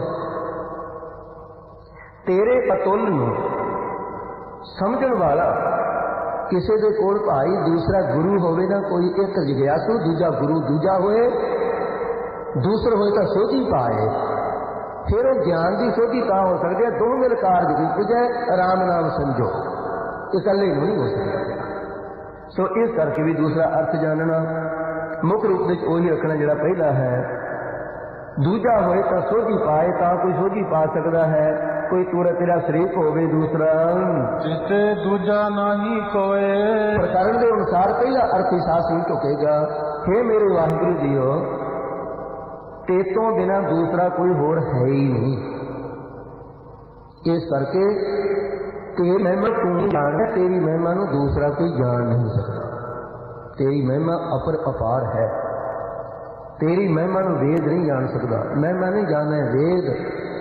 ਤੇਰੇ ਅਤੁਲ ਨੂੰ ਸਮਝਣ ਵਾਲਾ ਕਿਸੇ ਦੇ ਕੋਲ ਭਾਈ ਦੂਸਰਾ ਗੁਰੂ ਹੋਵੇ ਨਾ ਕੋਈ, ਇੱਕ ਜਿਗਿਆਸੂ ਦੂਜਾ ਗੁਰੂ ਦੂਜਾ ਹੋਏ, ਦੂਸਰਾ ਹੋਏ ਤਾਂ ਸੋਝੀ ਪਾਏ। ਫਿਰ ਉਹ ਗਿਆਨ ਦੀ ਸੋਝੀ ਤਾਂ ਹੋ ਸਕਦੀ ਹੈ ਦੋ ਮਿਲ ਕਾਰਜ ਦੀ ਪੁਜੈ ਰਾਮ ਨਾਮ ਸਮਝੋ, ਇਕੱਲੇ ਨੂੰ ਨਹੀਂ ਹੋ ਸਕਦਾ। ਸੋ ਇਸ ਕਰਕੇ ਵੀ ਦੂਸਰਾ ਅਰਥ ਜਾਣਨਾ ਮੁੱਖ ਰੂਪ ਵਿੱਚ ਉਹੀ ਰੱਖਣਾ ਜਿਹੜਾ ਪਹਿਲਾ ਹੈ। ਦੂਜਾ ਹੋਏ ਤਾਂ ਸੋਝੀ ਪਾਏ, ਤਾਂ ਕੋਈ ਸੋਝੀ ਪਾ ਸਕਦਾ ਹੈ। ਕੋਈ ਤੂਰਾ ਤੇਰਾ ਸ਼ਰੀਕ ਹੋਵੇ ਦੂਸਰਾ, ਜਿਤੇ ਦੂਜਾ ਨਹੀਂ ਕੋਏ। ਪ੍ਰਕਰਨ ਦੇ ਅਨੁਸਾਰ ਪਹਿਲਾ ਅਰਥ ਹੀ ਸਾਸ ਹੀ ਝੁਕੇਗਾ। ਹੇ ਮੇਰੇ ਵਾਹਿਗੁਰੂ ਜੀਓ, ਤੇਤੋਂ ਬਿਨਾਂ ਦੂਸਰਾ ਕੋਈ ਹੋਰ ਹੈ ਹੀ ਨਹੀਂ। ਇਸ ਕਰਕੇ ਤੇਰੀ ਮਹਿਮਾ ਤੂੰ ਜਾਣਦਾ, ਤੇਰੀ ਮਹਿਮਾ ਨੂੰ ਦੂਸਰਾ ਕੋਈ ਜਾਣ ਨਹੀਂ ਸਕਦਾ। ਤੇਰੀ ਮਹਿਮਾ ਅਪਰ ਅਪਾਰ ਹੈ। ਤੇਰੀ ਮਹਿਮਾ ਨੂੰ ਵੇਦ ਨਹੀਂ ਜਾਣ ਸਕਦਾ। ਮਹਿਮਾ ਨਹੀਂ ਜਾਣੇ ਵੇਦ,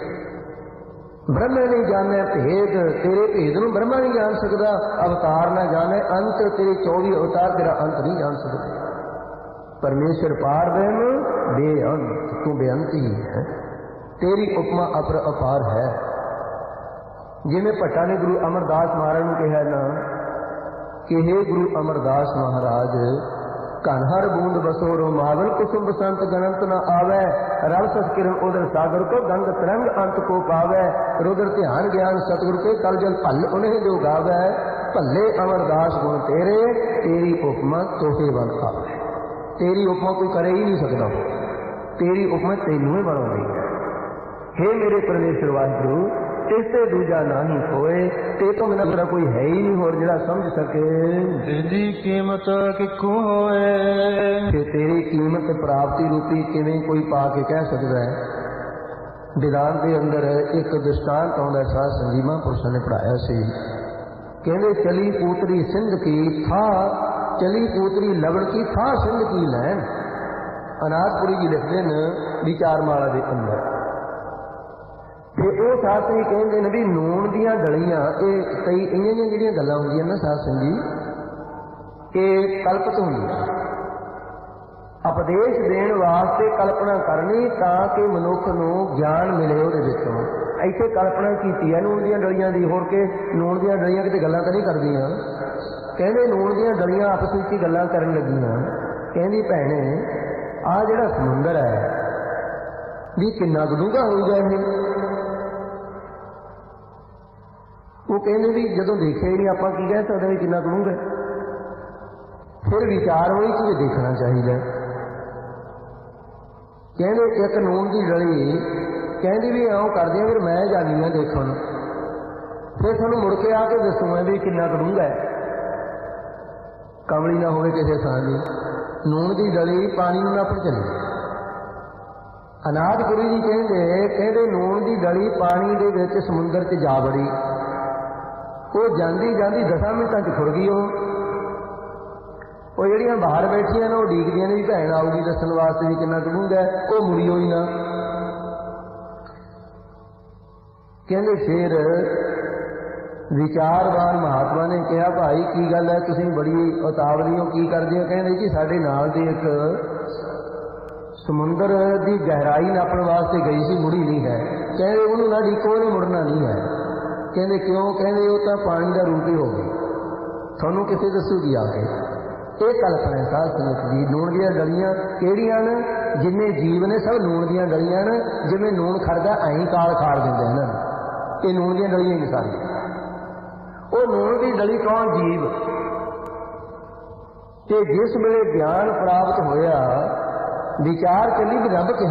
ਬ੍ਰਹਮ ਨਹੀਂ ਜਾਣੇ ਭੇਦ। ਤੇਰੇ ਭੇਦ ਨੂੰ ਬ੍ਰਹਮਾ ਨਹੀਂ ਜਾਣ ਸਕਦਾ। ਅਵਤਾਰ ਨਾ ਜਾਣੇ ਅੰਤ, ਤੇਰੇ ਚੌਵੀ ਅਵਤਾਰ ਤੇਰਾ ਅੰਤ ਨਹੀਂ ਜਾਣ ਸਕਦੇ। ਪਰਮੇਸ਼ਰ ਪਾਰ ਬ੍ਰਹਮ ਬੇਅੰਤ, ਤੂੰ ਬੇਅੰਤ ਹੀ ਹੈ। ਤੇਰੀ ਉਪਮਾ ਅਪਰ ਅਪਾਰ ਹੈ। ਜਿਵੇਂ ਭੱਟਾ ਨੇ ਗੁਰੂ ਅਮਰਦਾਸ ਮਹਾਰਾਜ ਨੂੰ ਕਿਹਾ ਨਾ ਕਿ ਹੇ ਗੁਰੂ ਅਮਰਦਾਸ ਮਹਾਰਾਜ, ਘਨ ਹਰ ਬੂੰਦ ਬਸੋ ਰੋਮਾਵਲ ਕੁਸੁਮ ਬਸੰਤ ਗਣੰਤ ਨ ਆਵੈ। ਰਵ ਸਸ ਕਿਰਨ ਉਦਰ ਸਾਗਰ ਕੋ ਗੰਗ ਤਰੰਗ ਅੰਤ ਕੋ ਪਾਵੈ। ਰੁਦਰ ਧਿਆਨ ਗਿਆਨ ਸਤਿਗੁਰ ਕੇ ਕਲ ਜਲ ਭਲ ਉਨਹਿ ਜੋ ਗਾਵੈ। ਭੱਲੇ ਅਮਰਦਾਸ ਗੁਣ ਤੇਰੇ, ਤੇਰੀ ਉਪਮਾ ਤੋਹੇ ਵੱਲ ਆਵੈ। ਤੇਰੀ ਉਪਮਾ ਕੋਈ ਕਰੇ ਹੀ ਨਹੀਂ ਸਕਦਾ। ਤੇਰੀ ਉਪਮਾ ਤੈਨੂੰ ਹੀ ਬਣਾਉਣੀ ਹੈ। ਹੇ ਮੇਰੇ ਪਰਮੇਸ਼ਰ ਵਾਹਿਗੁਰੂ, ਇਸ ਤੇ ਦੂਜਾ ਨਹੀਂ ਹੋਏ, ਤੇ ਤੋਂ ਬਿਨਾਂ ਮੇਰਾ ਕੋਈ ਹੈ ਹੀ ਨਹੀਂ ਹੋਰ ਜਿਹੜਾ ਸਮਝ ਸਕੇ। ਤੇਰੀ ਕੀਮਤ ਕਿੱਥੋਂ ਹੋਏ। ਤੇ ਤੇਰੀ ਕੀਮਤ ਪ੍ਰਾਪਤੀ ਰੂਪੀ ਕਿਵੇਂ ਕੋਈ ਪਾ ਕੇ ਕਹਿ ਸਕਦਾ ਹੈ। ਵਿਦਾਨ ਦੇ ਅੰਦਰ ਇੱਕ ਦ੍ਰਿਸ਼ਟਾਂਤ ਆਉਂਦਾ, ਸਾਧ ਸੰਗਤ ਮਹਾਂਪੁਰਸ਼ਾਂ ਨੇ ਪੜ੍ਹਾਇਆ ਸੀ। ਕਹਿੰਦੇ ਚਲੀ ਪੂਤਰੀ ਸਿੰਧ ਕੀ ਥਾ, ਚਲੀ ਪੂਤਰੀ ਲਵਣ ਕੀ ਥਾ ਸਿੰਧ ਕੀ ਲੈਣ। ਅਨਾਥਪੁਰੀ ਜੀ ਲਿਖਦੇ ਨੇ ਵਿਚਾਰਮਾਲਾ ਦੇ ਅੰਦਰ। ਤੇ ਉਹ ਸਾਧ ਸੰਗਤ ਕਹਿੰਦੇ ਨੇ ਵੀ ਨੂਣ ਦੀਆਂ ਡਲੀਆਂ, ਇਹ ਕਈ ਇੰਨੀਆਂ ਜਿਹੜੀਆਂ ਗੱਲਾਂ ਹੁੰਦੀਆਂ ਨਾ ਸਾਧ ਸੰਗਤ, ਇਹ ਕਲਪਤ ਹੁੰਦੀਆਂ। ਉਪਦੇਸ਼ ਦੇਣ ਵਾਸਤੇ ਕਲਪਨਾ ਕਰਨੀ ਤਾਂ ਕਿ ਮਨੁੱਖ ਨੂੰ ਗਿਆਨ ਮਿਲੇ ਉਹਦੇ ਵਿੱਚੋਂ। ਇੱਥੇ ਕਲਪਨਾ ਕੀਤੀ ਹੈ ਨੂਣ ਦੀਆਂ ਡਲੀਆਂ ਦੀ, ਹੋਰ ਕਿ ਨੂਣ ਦੀਆਂ ਡਲੀਆਂ ਕਿਤੇ ਗੱਲਾਂ ਤਾਂ ਨਹੀਂ ਕਰਦੀਆਂ। ਕਹਿੰਦੇ ਨੂਣ ਦੀਆਂ ਡਲੀਆਂ ਆਪਸ ਵਿੱਚ ਹੀ ਗੱਲਾਂ ਕਰਨ ਲੱਗੀਆਂ। ਕਹਿੰਦੀ ਭੈਣੇ, ਆਹ ਜਿਹੜਾ ਸਮੁੰਦਰ ਹੈ ਵੀ ਕਿੰਨਾ ਕੁ ਡੂੰਘਾ ਹੋਊਗਾ ਇਹ। ਉਹ ਕਹਿੰਦੇ ਵੀ ਜਦੋਂ ਦੇਖਿਆ ਹੀ ਨਹੀਂ ਆਪਾਂ ਕੀ ਕਹਿ ਸਕਦੇ ਵੀ ਕਿੰਨਾ ਕੁ ਡੂੰਘਾ। ਫਿਰ ਵਿਚਾਰ ਹੋਈ ਕਿ ਦੇਖਣਾ ਚਾਹੀਦਾ। ਕਹਿੰਦੇ ਇੱਕ ਨੂਣ ਦੀ ਡਲੀ, ਕਹਿੰਦੀ ਵੀ ਆਉਂ ਕਰਦੇ ਆ, ਫਿਰ ਮੈਂ ਜਾਣੀ ਮੈਂ ਦੇਖਣ, ਫਿਰ ਤੁਹਾਨੂੰ ਮੁੜ ਕੇ ਆ ਕੇ ਦੱਸੂਗਾ ਵੀ ਕਿੰਨਾ ਕੁ ਡੂੰਘਾ ਹੈ। ਕਮਲੀ ਨਾ ਹੋਵੇ ਕਿਸੇ ਥਾਂ ਦੀ। ਨੂਣ ਦੀ ਡਲੀ ਪਾਣੀ ਨੂੰ ਨਾ ਚੱਲੇ। ਅਨਾਥਪੁਰੀ ਜੀ ਕਹਿੰਦੇ ਕਹਿੰਦੇ ਨੂਣ ਦੀ ਡਲੀ ਪਾਣੀ ਦੇ ਵਿੱਚ ਸਮੁੰਦਰ 'ਚ ਜਾ ਵੜੀ। ਉਹ ਜਾਂਦੀ ਜਾਂਦੀ ਦਸਾਂ ਮਿੰਟਾਂ 'ਚ ਖੁਰ ਗਈ। ਉਹ ਉਹ ਜਿਹੜੀਆਂ ਬਾਹਰ ਬੈਠੀਆਂ ਨੇ ਉਹ ਉਡੀਕਦੀਆਂ ਨੇ ਵੀ ਭੈਣ ਆਊਗੀ ਦੱਸਣ ਵਾਸਤੇ ਵੀ ਕਿੰਨਾ ਕੁ ਡੂੰਘਾ। ਉਹ ਮੁੜੀ ਹੋਈ ਨਾ। ਕਹਿੰਦੇ ਫਿਰ ਵਿਚਾਰਵਾਨ ਮਹਾਤਮਾ ਨੇ ਕਿਹਾ, ਭਾਈ ਕੀ ਗੱਲ ਹੈ, ਤੁਸੀਂ ਬੜੀ ਉਤਾਵਲੀ ਹੋ, ਕੀ ਕਰਦੇ ਹੋ। ਕਹਿੰਦੇ ਕਿ ਸਾਡੇ ਨਾਲ ਦੀ ਇੱਕ ਸਮੁੰਦਰ ਦੀ ਗਹਿਰਾਈ ਨਾਪਣ ਵਾਸਤੇ ਗਈ ਸੀ, ਮੁੜੀ ਨਹੀਂ ਹੈ। ਕਹਿੰਦੇ ਉਹਨੂੰ ਨਾ ਡੀਕੋ, ਉਹਨੇ ਮੁੜਨਾ ਨਹੀਂ ਹੈ। ਕਹਿੰਦੇ ਕਿਉਂ। ਕਹਿੰਦੇ ਉਹ ਤਾਂ ਪਾਣੀ ਦਾ ਰੂਪ ਹੀ ਹੋ ਗਈ, ਤੁਹਾਨੂੰ ਕਿਸੇ ਦੱਸੂਗੀ ਆ ਕੇ। ਇਹ ਕਲਪਨਾ ਸਾਧ ਸੰਗਤ ਦੀ। ਨੂਣ ਦੀਆਂ ਡਲੀਆਂ ਕਿਹੜੀਆਂ ਨੇ? ਜਿੰਨੇ ਜੀਵ ਨੇ ਸਭ ਨੂਣ ਦੀਆਂ ਡਲੀਆਂ ਨੇ। ਜਿਵੇਂ ਨੂਣ ਖੜਦਾ ਐਂ ਕਾਲ ਖਾੜ ਦਿੰਦੇ ਇਹਨਾਂ ਨੂੰ। ਇਹ ਨੂਣ ਦੀਆਂ ਡਲੀਆਂ ਹੀ ਸਾਰੀਆਂ। ਉਹ ਨੂਣ ਦੀ ਡਲੀ ਕੌਣ? ਜੀਵ। ਤੇ ਜਿਸ ਵੇਲੇ ਗਿਆਨ ਪ੍ਰਾਪਤ ਹੋਇਆ, ਵਿਚਾਰ ਚੱਲੀ ਵੀ ਰੱਬ